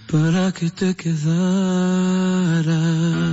para que te quedaras.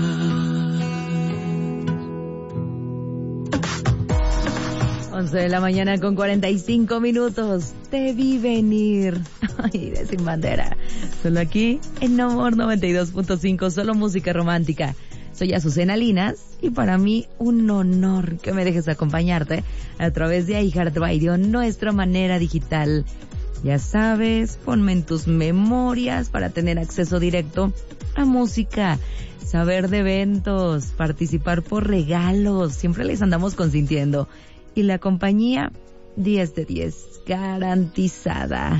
11 de la mañana con 45 minutos. Te vi venir. Ay, de Sin Bandera. Solo aquí en Amor 92.5, solo música romántica. Soy Azucena Linas y para mí un honor que me dejes acompañarte a través de iHeartRadio, nuestra manera digital. Ya sabes, ponme en tus memorias para tener acceso directo a música, saber de eventos, participar por regalos. Siempre les andamos consintiendo. Y la compañía, 10 de 10, garantizada.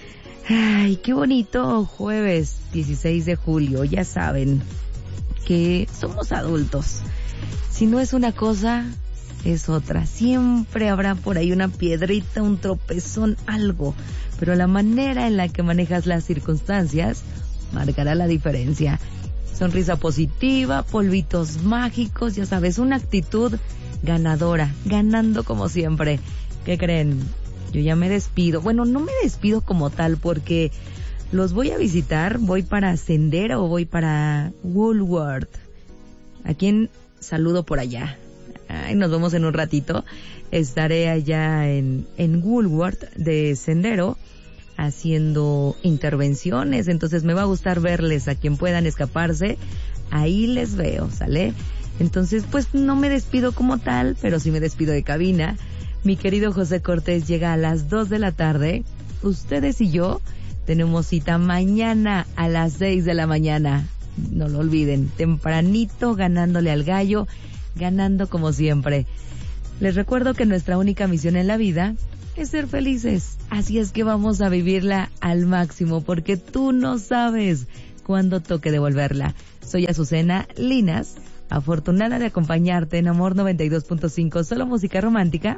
Ay, qué bonito jueves 16 de julio. Ya saben que somos adultos. Si no es una cosa, es otra. Siempre habrá por ahí una piedrita, un tropezón, algo. Pero la manera en la que manejas las circunstancias marcará la diferencia. Sonrisa positiva, polvitos mágicos, ya sabes, una actitud ganadora, ganando como siempre. ¿Qué creen? Yo ya me despido. Bueno, no me despido como tal porque los voy a visitar. Voy para Sendero o voy para Woolworth. ¿A quién saludo por allá? Ay, nos vemos en un ratito. Estaré allá en Woolworth de Sendero haciendo intervenciones. Entonces me va a gustar verles. A quien puedan escaparse, ahí les veo, ¿sale? Entonces, pues no me despido como tal, pero sí me despido de cabina. Mi querido José Cortés llega a las 2 de la tarde. Ustedes y yo tenemos cita mañana a las 6 de la mañana. No lo olviden, tempranito, ganándole al gallo, ganando como siempre. Les recuerdo que nuestra única misión en la vida es ser felices. Así es que vamos a vivirla al máximo, porque tú no sabes cuándo toque devolverla. Soy Azucena Linas, afortunada de acompañarte en Amor 92.5, solo música romántica,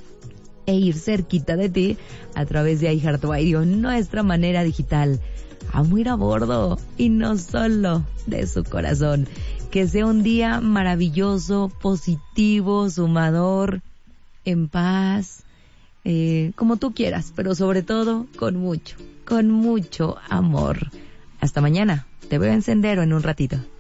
e ir cerquita de ti a través de iHeartRadio, nuestra manera digital. Amo ir a bordo y no solo de su corazón. Que sea un día maravilloso, positivo, sumador, en paz, como tú quieras, pero sobre todo con mucho amor. Hasta mañana. Te veo en Sendero en un ratito.